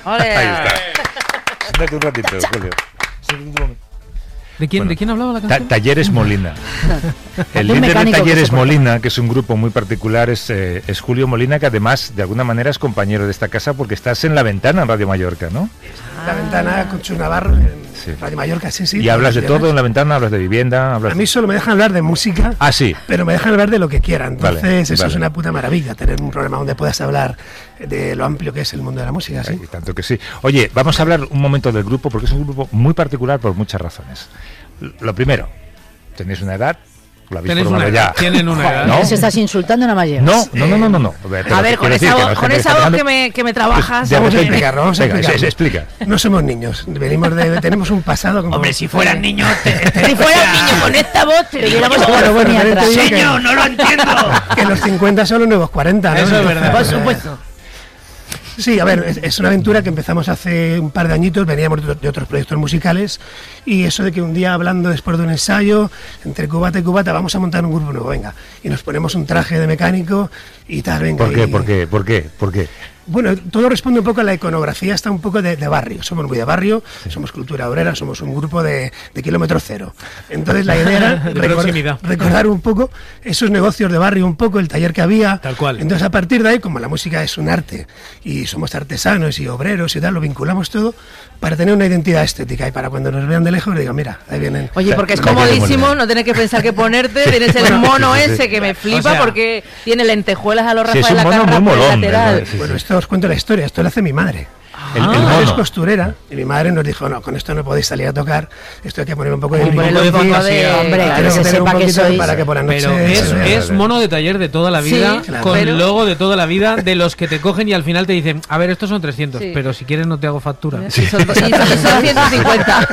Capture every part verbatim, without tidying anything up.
¡Ole! Ahí está. Siéntate un ratito, Julio. ¿De quién, Bueno, ¿De quién hablaba la Ta- canción? Talleres Molina. El Un líder de mecánico que Talleres se porta. Molina, que es un grupo muy particular, es, eh, es Julio Molina, que además, de alguna manera, es compañero de esta casa porque estás en La Ventana, en Radio Mallorca, ¿no? La Ventana con Chus Navarro en Sí. Radio Mallorca, sí, sí. Y hablas de todos los todo en viernes. La Ventana, hablas de vivienda, hablas A mí de... solo me dejan hablar de música, Ah, sí. pero me dejan hablar de lo que quieran. Entonces, Vale, eso vale. es una puta maravilla, tener un programa donde puedas hablar de lo amplio que es el mundo de la música, ¿sí? Y tanto que sí. Oye, vamos a hablar un momento del grupo, porque es un grupo muy particular por muchas razones. L- Lo primero, tenéis una edad, lo habéis Tenéis formado una ya. edad, tienen una edad. ¿No? Se estás insultando, nada más llegas. No, no, no, no, no, no. Pero A ver, quiero con decir esa que voz, no es con gente esa voz dejando- que me, que me trabajas. De Vamos a repente- explicarlo, vamos a Venga, explicarlo. se- se explica. No somos niños, venimos de, tenemos un pasado como... Hombre, si fueran niños, te, te- si fueran niños con esta voz, te diéramos Bueno, bueno, Ni también te atrás. digo que- Señor, no lo entiendo. que los cincuenta son los nuevos cuarenta, ¿no? Eso es verdad. Por Entonces, supuesto. Sí, a ver, es, es una aventura que empezamos hace un par de añitos, veníamos de, de otros proyectos musicales y eso de que un día hablando después de un ensayo, entre cubata y cubata, vamos a montar un grupo nuevo, venga, y nos ponemos un traje de mecánico y tal, venga. ¿Por qué? y- ¿Por qué? ¿Por qué? ¿Por qué? Bueno, todo responde un poco a la iconografía, está un poco de, de barrio. Somos muy de barrio, somos cultura obrera, somos un grupo de, de kilómetro cero. Entonces la idea era De recor- proximidad. recordar un poco esos negocios de barrio, un poco el taller que había. Tal cual. Entonces a partir de ahí, como la música es un arte y somos artesanos y obreros y tal, lo vinculamos todo para tener una identidad estética y para cuando nos vean de lejos digan, mira, ahí vienen. Oye, porque es Taller de comodísimo, Molina. no tienes que pensar qué ponerte, tienes el mono sí, sí, sí. ese que me flipa O sea, porque tiene lentejuelas a los Sí, es Rafael un mono Lacarra muy por el molón, lateral. ¿verdad? Sí, Bueno, sí. esto os cuento la historia, esto lo hace mi madre. El, el Mi madre es mono. costurera y mi madre nos dijo, no, con esto no podéis salir a tocar, esto hay que poner un poco de Hombre, lo brillo, digo de- Hombre, hay que que se tener un sepa que poquito sois. para que por la noche... Pero es, se vea. es mono de taller de toda la vida, Sí, con pero- logo de toda la vida, de los que te cogen y al final te dicen, a ver, estos son trescientos, Sí. pero si quieres no te hago factura. Y son, y son- y son ciento cincuenta.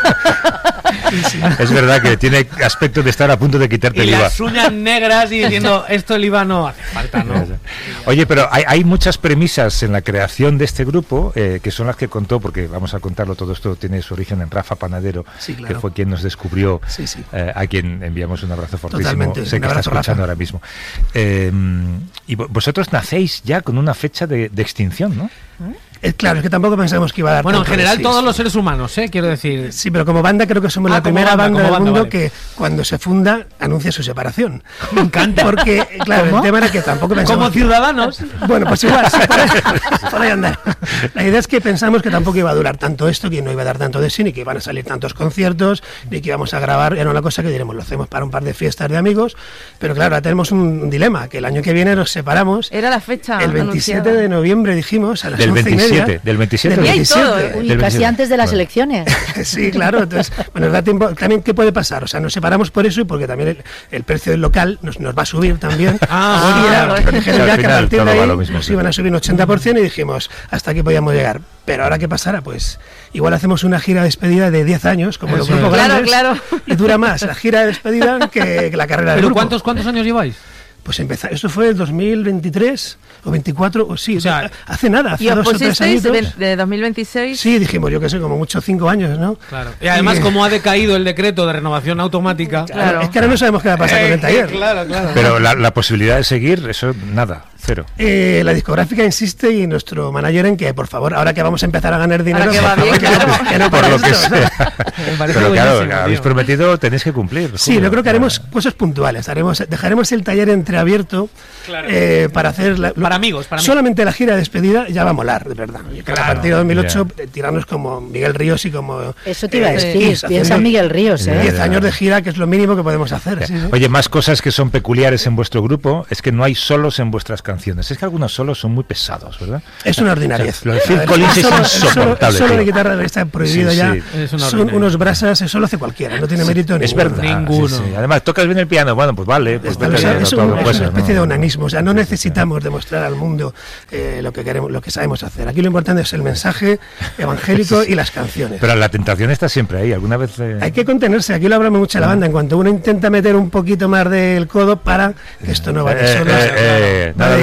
Es verdad que tiene aspecto de estar a punto de quitarte Y el I V A. las uñas negras y diciendo, esto el I V A no hace falta, ¿no? Oye, pero hay, hay muchas premisas en la creación de este grupo, eh, que son las que contó, porque vamos a contarlo, todo esto tiene su origen en Rafa Panadero, Sí, claro. que fue quien nos descubrió, Sí, sí. eh, a quien enviamos un abrazo fortísimo, Totalmente, sé un que está abrazo, escuchando Rafa. ahora mismo. Eh, y vo- vosotros nacéis ya con una fecha de, de extinción, ¿no? Es claro, es que tampoco pensamos que iba a dar Bueno, en tanto de general sí, todos sí. los seres humanos, ¿eh? Quiero decir... Sí, pero como banda creo que somos Ah, la como primera banda, banda, como del banda, mundo vale. que cuando se funda anuncia su separación. Me encanta. Porque, claro, ¿Cómo? el tema era que tampoco pensamos... Como ciudadanos. Bueno, pues igual, sí, por, ahí, por ahí andar. La idea es que pensamos que tampoco iba a durar tanto esto, que no iba a dar tanto de sí, ni que iban a salir tantos conciertos, ni que íbamos a grabar. Era una cosa que diremos, lo hacemos para un par de fiestas de amigos, pero claro, ahora tenemos un, un dilema, que el año que viene nos separamos. Era la fecha El veintisiete anunciada. de noviembre dijimos, a las Del once y media. veintisiete, del veintisiete. Del Y hay todo, veintisiete. ¿eh? Uy, Del casi veintisiete. antes de las Bueno. elecciones. Sí, claro, entonces, bueno, nos da tiempo. También, ¿qué puede pasar? O sea, nos separamos por eso y porque también el, el precio del local nos, nos va a subir también. Ah, y era, bueno. nos dijeron Al ya que a final partir todo de va ahí lo mismo, nos sí. iban a subir un ochenta por ciento y dijimos, hasta aquí podíamos llegar. Pero ahora, ¿qué pasará? Pues igual hacemos una gira de despedida de diez años, como los Eso grupos es. Claro, grandes, claro. y dura más la gira de despedida que, que la carrera del ¿Pero grupo. cuántos, cuántos años lleváis? Pues empezar, esto fue el dos mil veintitrés o veinticuatro, o sí, O sea, hace nada, hace ¿Y os dos o tres pusisteis añitos. de, de dos mil veintiséis? Sí, dijimos, yo qué sé, como mucho cinco años, ¿no? Claro. Y además, Y- como ha decaído el decreto de renovación automática... Claro. Es que ahora no sabemos qué va a pasar con el taller. Claro, claro. Pero la, la posibilidad de seguir, eso nada, cero. Eh, la discográfica insiste y nuestro manager en que, por favor, ahora que vamos a empezar a ganar dinero, Ahora que por va favor, bien, que, no- claro. que no Por pare lo que esto. sea. Me parece Pero claro, buenísimo, habéis tío. prometido, tenéis que cumplir. Sí, Julio. yo creo que haremos cosas puntuales. Haremos, dejaremos el taller entreabierto Claro. eh, para hacer... la- lo- Para amigos, para amigos. Solamente la gira de despedida ya va a molar, de verdad. Y que Claro, a partir de dos mil ocho, eh, tirarnos como Miguel Ríos y como... Eso te iba a eh, decir. Kiss, Piensa haciendo en Miguel Ríos, ¿eh? diez años de gira, que es lo mínimo que podemos hacer. sí, sí. Oye, más cosas que son peculiares en vuestro grupo es que no hay solos en vuestras canciones. Es que algunos solos son muy pesados, ¿verdad? Es una ordinariez. O sea, lo de Phil Collins es Solo- el solo- insoportable, El solo tío. de guitarra está prohibido Sí, ya. sí. Es una Son ordinaria. unos brasas, eso lo hace cualquiera, no tiene mérito Es ninguno. verdad. Ninguno. sí, sí. Además, tocas bien el piano, bueno, pues vale. Pues Está- vete o sea, bien, es, no un- todo es puede una ser, especie ¿no? de onanismo, o sea, no necesitamos demostrar al mundo eh, lo que queremos, lo que sabemos hacer. Aquí lo importante es el mensaje evangélico y las canciones. Pero la tentación está siempre ahí. ¿Alguna vez...? eh, Hay que contenerse, aquí lo hablamos mucho en la banda, en cuanto uno intenta meter un poquito más del codo, para que esto no vaya Eh, solo. eh, eh, va nada de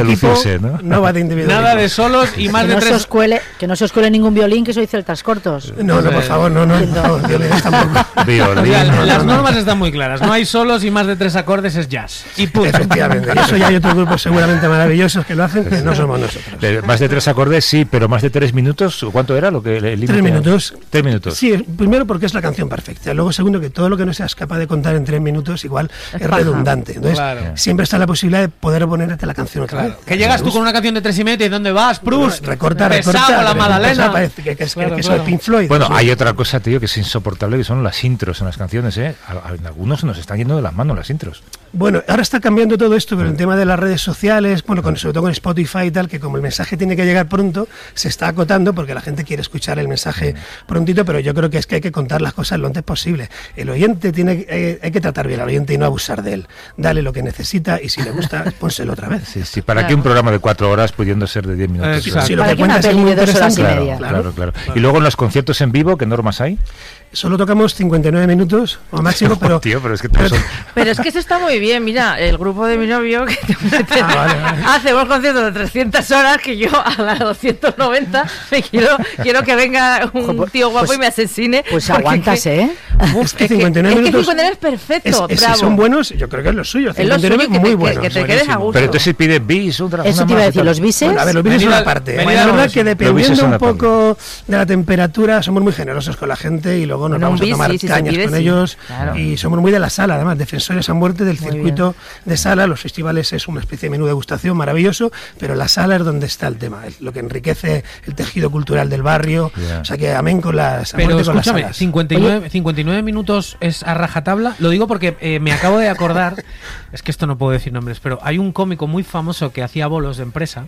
de equipo, lucirse, ¿no? no va de individualismo. Nada de solos y más que, de no se tres. os cuele, que no se os cuele ningún violín, que soy celtas cortos. No, no, por favor, no, no, no, violines tampoco. Violín, O sea, no, las no. normas están muy claras. No hay solos y más de tres acordes es jazz. Y punto. Efectivamente, y eso ya hay otros grupos seguramente maravillosos que lo hacen, que no somos nosotros. De- más de tres acordes, sí, pero más de tres minutos, ¿cuánto era lo que el límite? Tres minutos. Tres minutos. Sí, primero porque es la canción perfecta. Luego, segundo, que todo lo que no seas capaz de contar en tres minutos igual es, paja. redundante. Entonces, Claro. siempre está la posibilidad de poder ponerte la canción otra vez. Que llegas tú con una canción de tres y medio y ¿dónde vas? Prus, Recorta, pesado recorta. la Madalena. Pesado, parece que, que es, Claro, que claro. soy Pink Floyd. Bueno, Sí. hay otra cosa, tío, que es insoportable, que son las intros en las canciones, ¿eh? A- a- en algunos se nos están yendo de las manos las intros. Bueno, ahora está cambiando todo esto, pero el tema de las redes sociales, bueno, con, sobre todo con Spotify y tal, que como el mensaje tiene que llegar pronto, se está acotando porque la gente quiere escuchar el mensaje prontito, pero yo creo que es que hay que contar las cosas lo antes posible. El oyente tiene, eh, hay que tratar bien al oyente y no abusar de él. Dale lo que necesita y si le gusta, pónselo otra vez. Sí, sí, ¿para Claro. qué un programa de cuatro horas pudiendo ser de diez minutos? Exacto. Si lo ¿Para que qué una cuentas es peli muy de dos horas y interesante, media? Claro, claro, claro. Y luego en los conciertos en vivo, ¿qué normas hay? Solo tocamos cincuenta y nueve minutos o máximo, pero... Tío, pero es que todos son... Pero es que eso está muy bien, mira, el grupo de mi novio que Ah, vale, vale. hace unos conciertos de trescientas horas que yo a las doscientas noventa me quiero, quiero que venga un Pues- tío guapo pues- y me asesine. Pues porque aguantas, que- ¿eh? Uf, Es que es que- cincuenta y nueve es que minutos cincuenta y nueve es perfecto, Es, es- bravo. si son buenos, yo creo que es lo suyo. Es lo cincuenta y nueve suyo que muy te, buenos. que te quedes a gusto. Pero entonces pide bis, otra Eso una te iba más a y decir, tal. los bises. Bueno, a ver, los bises Venid son al- una parte. venid Bueno, al la verdad bolso. que Los bises dependiendo son un una parte. poco de la temperatura, somos muy generosos con la gente y luego nos Bueno, un vamos a bis, tomar sí, sí se cañas pide, con sí. ellos. Claro. Y somos muy de la sala, además, defensores a muerte del Muy circuito de sala. Los festivales es una especie de menú degustación maravilloso, pero la sala es donde está el tema, es lo que enriquece el tejido cultural del barrio. Ya. O sea que amén con las, a Pero muerte con las escúchame, salas. cincuenta y nueve, cincuenta y nueve minutos es a rajatabla. Lo digo porque eh, me acabo de acordar, es que esto no puedo decir nombres, pero hay un cómico muy famoso que hacía bolos de empresa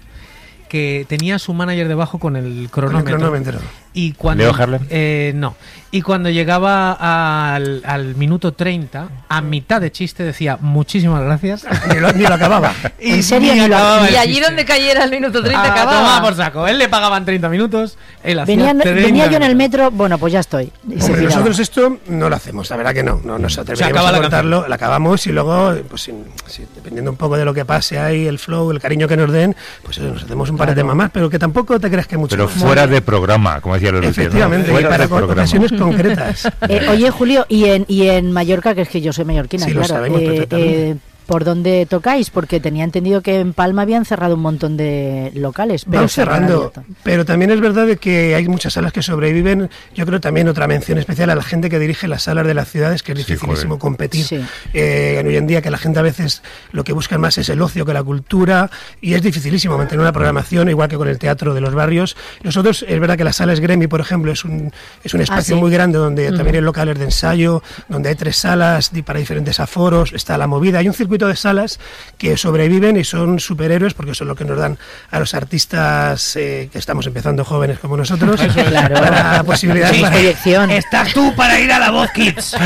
que tenía a su manager debajo con el Con el cronómetro. cronómetro. Y cuando, ¿Leo Harlem? eh, no. Y cuando llegaba al, al minuto treinta, a mitad de chiste decía muchísimas gracias. Ni lo, ni lo acababa. Y ¿En serio? ni Ni lo- acababa el Y allí chiste. donde cayera el minuto treinta Ah, acababa. tomaba por saco. Él le pagaban treinta minutos, él hacía Venía, treinta venía yo en el minutos. metro, bueno, pues ya estoy. Y se Hombre, piraba. nosotros esto no lo hacemos, la verdad que no, no nos atreveríamos acaba a la cortarlo, la acabamos y luego, pues sin- sin- dependiendo un poco de lo que pase ahí, el flow, el cariño que nos den, pues eso, nos hacemos un par de temas más, pero que tampoco te creas que mucho Pero más. fuera de programa, como decía Lolo. Efectivamente, y para con- ocasiones concretas. Eh, oye, Julio, y en, y en Mallorca, que es que yo soy mallorquina, Sí, lo claro. sabemos eh, perfectamente. eh, ¿por dónde tocáis? Porque tenía entendido que en Palma habían cerrado un montón de locales. Pero Van se han cerrando, abierto. pero también es verdad de que hay muchas salas que sobreviven. Yo creo también otra mención especial a la gente que dirige las salas de las ciudades, que es Sí, dificilísimo joder. competir. Sí. Eh, hoy en día que la gente a veces lo que busca más es el ocio que la cultura y es dificilísimo mantener una programación, igual que con el teatro de los barrios. Nosotros, es verdad que la sala Esgremi, por ejemplo, es un, es un espacio sí. muy grande donde también hay locales de ensayo, donde hay tres salas di- para diferentes aforos, está la movida. Hay un circuito de salas que sobreviven y son superhéroes porque son lo que nos dan a los artistas eh, que estamos empezando jóvenes como nosotros Claro. para la posibilidad Sí, para- proyección. Estás tú para ir a la voz Kids.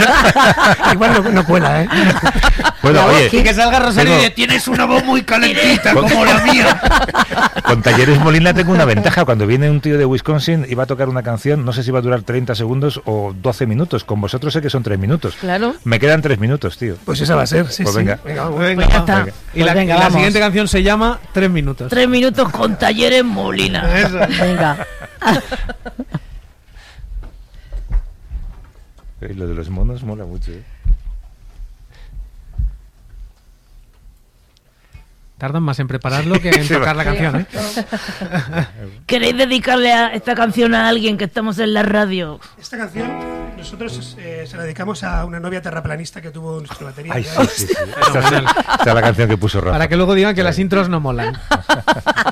igual no, no cuela, ¿eh? Bueno, La oye, voz Y que salga Rosario Tengo- y dice, tienes una voz muy calentita Con- como la mía. con Talleres Molina tengo una ventaja. Cuando viene un tío de Wisconsin y va a tocar una canción, no sé si va a durar treinta segundos o doce minutos. Con vosotros sé que son tres minutos. Claro. Me quedan tres minutos, tío. Pues esa va a ser, sí, Pues sí. venga. vamos. Venga, Pues ya va. está. Venga. Y la, Pues venga, y la vamos. siguiente canción se llama Tres minutos. Tres minutos con Talleres Molina. Venga. Eh, Lo de los monos mola mucho, ¿eh? Tardan más en prepararlo que en Sí, tocar va. la canción, ¿eh? ¿Queréis dedicarle a esta canción a alguien que estamos en la radio? Esta canción nosotros eh, se la dedicamos a una novia terraplanista que tuvo nuestra batería. Ay, sí, sí, sí. Esta es, esta es la canción que puso Rafa. Para que luego digan que las intros no molan.